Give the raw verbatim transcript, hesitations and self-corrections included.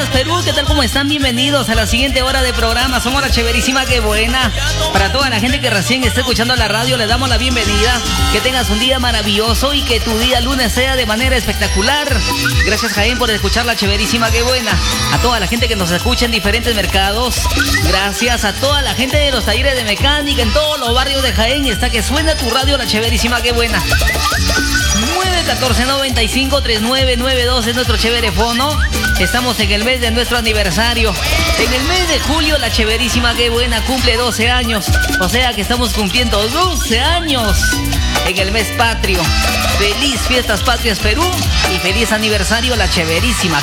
Patrias Perú, ¿qué tal? ¿Cómo están? Bienvenidos a la siguiente hora de programa. Somos la Chéverísima, qué buena. Para toda la gente que recién está escuchando la radio, le damos la bienvenida. Que tengas un día maravilloso y que tu día lunes sea de manera espectacular. Gracias, Jaén, por escuchar la Chéverísima, qué buena. A toda la gente que nos escucha en diferentes mercados. Gracias a toda la gente de los talleres de mecánica en todos los barrios de Jaén. Está que suena tu radio, la Chéverísima, qué buena. nueve uno cuatro, noventa y cinco, treinta y nueve noventa y dos es nuestro chévere fono. Estamos en el mes de nuestro aniversario. En el mes de julio, la Chéverísima, qué buena, cumple doce años. O sea que estamos cumpliendo doce años en el mes patrio. Feliz Fiestas Patrias Perú y feliz aniversario, la Chéverísima,